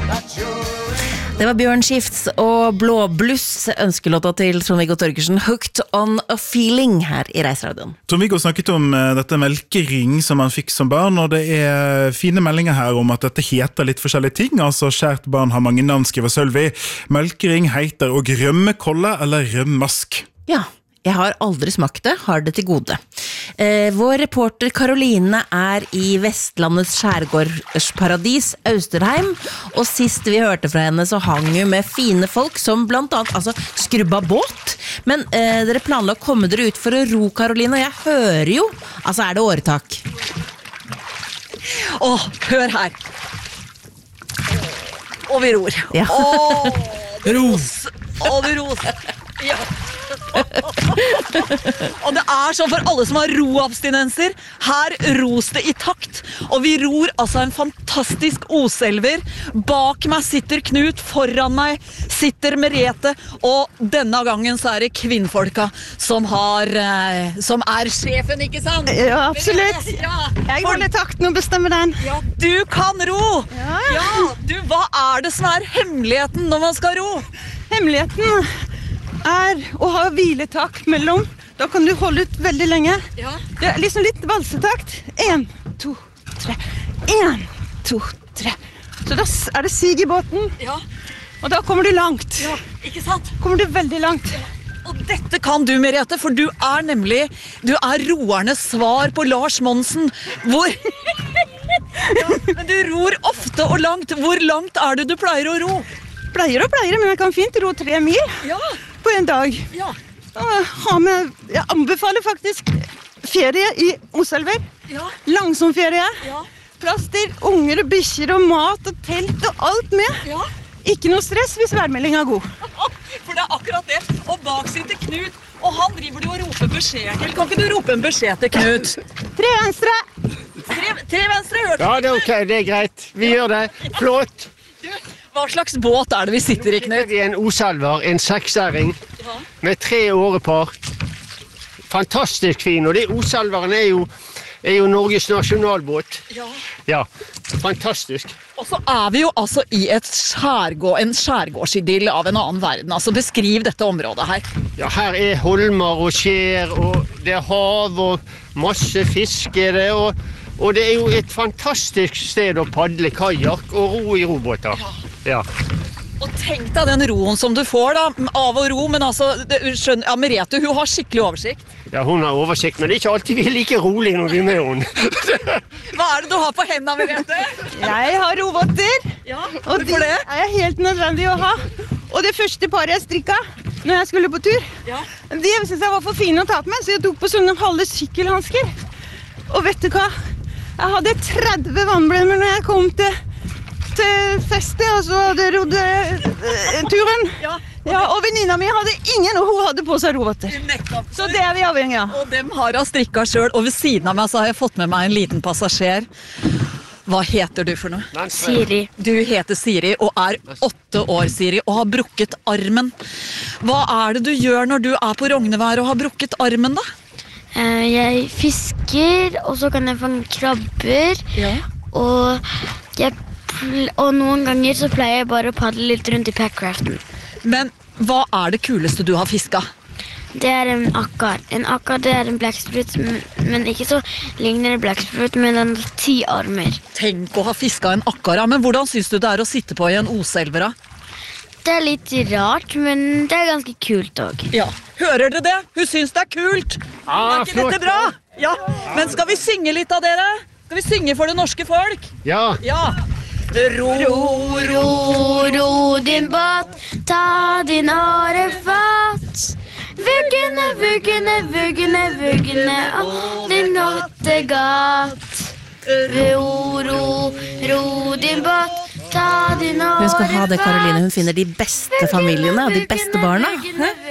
Det var Bjørn Skifts og Blå Bluss, ønskelåta til Trond-Viggo Torgersen, Hooked on a Feeling her i Reiseradioen. Trond-Viggo snakket om dette melkering som han fikk som barn, og det fine meldinger her om at dette heter litt forskjellige ting, altså kjært barn har mange navn, skriver Sølvi. Melkering heter og rømmekolle eller rømmask. Ja, jeg har aldri smakt det, har det til gode. Vår reporter Karoline i Vestlandets skjærgårdsparadis, Austerheim, og sist vi hørte fra henne så hang hun med fine folk som blant annet skrubba båt. Men dere planla å komme dere ut for å ro, Karoline, og jeg hører jo, det åretak. Hør her. Og vi ror. Ja. Ros. Og det ros. Ja. Og det sånn for alle som har roabstinenser. Her ros det i takt. Og vi ror en fantastisk oselver. Bak meg sitter Knut, foran meg sitter Merete. Og denne gangen så det kvinnfolka som sjefen, ikke sant? Ja, absolutt. Ja. Jeg holder takten og bestemmer den. Ja, du kan ro. Ja. Du, hva det som hemmeligheten når man skal ro? Hemmeligheten å ha hviletak mellom. Da kan du holde ut veldig lenge. Ja. Det liksom litt valsetakt. 1, 2, 3. 1, 2, 3. Så da det sig i båten. Ja. Og da kommer du langt. Ja, ikke sant? Kommer du veldig langt. Og dette kan du, Merete, for du nemlig roernes svar på Lars Monsen. Hvor... ja, men du ror ofte og langt. Hvor langt det du pleier å ro? Pleier, men jeg kan fint ro 3 mil. Ja. På en dag. Ja. Jeg anbefaler faktisk ferie i Oselver. Ja. Langsom ferie. Ja. Plass til unger og bikkjer og mat og telt og alt med. Ja. Ikke noe stress hvis værmeldingen god. For det akkurat det. Og bak sitter Knut, og han driver du og roper beskjed til. Kan ikke du rope en beskjed til Knut? 3 venstre. 3 venstre, hørte du? Ja, det ok, det greit. Vi gjør det. Flott. Hva slags båt det vi sitter i, Knut? Vi en oselver, en 6-æring, med 3 årepar. Fantastisk fin, og det oselveren er jo Norges nasjonalbåt. Ja. Ja, fantastisk. Og så vi jo i en skjærgårdsidyll av en annen verden. Beskriv dette området her. Ja, her holmer og skjer, og det hav og masse fiskere, og det jo et fantastisk sted å paddle kajak og ro i robåter. Ja. Og tenk deg den roen som du får da, av å ro, men Merete, hun har skikkelig oversikt. Ja, hun har oversikt, men det ikke alltid vi like rolig når vi med henne. Hva det du har på hendene, Merete? Jeg har rovotter. Ja, og de helt nødvendig å ha. Og det første paret jeg strikket når jeg skulle på tur, de synes jeg var for fine å ta på meg, så jeg tok på sånne halve sykkelhansker. Og vet du hva? Jeg hadde 30 vannblemmer når jeg kom til festet, og så hadde rodde turen. Ja, og venninna mi hadde ingen, og hun hadde på seg rovotter. Så det vi avhengig av. Og dem har jeg strikket selv, og ved siden av meg så har jeg fått med meg en liten passasjer. Hva heter du for noe? Siri. Du heter Siri, og 8 år, Siri, og har brukket armen. Hva det du gjør når du på Rognevær og har brukket armen, da? Jeg fisker, og så kan jeg fange krabber, og noen ganger så pleier jeg bare å paddle litt rundt i packcraften. Men hva det kuleste du har fisket? Det en akkar. En akkar det en blacksprut, men ikke så ligner en blacksprut, men den har 10 armer. Tenk å ha fisket en akkar, men hvordan synes du det å sitte på i en oselver? Det litt rart, men det ganske kult også. Ja, hører dere det? Hun synes det kult. Ikke dette bra? Ja, men skal vi synge litt av dere? Skal vi synge for det norske folk? Ja. Ja. Ro, ro, ro din båt, ta din årefat. Vuggene, vuggene, vuggene, vuggene, og din nåttegat. Ro, ro, ro din båt, ta din årefat. Hun skal ha det, Karoline. Hun finner de beste familiene og de beste barna.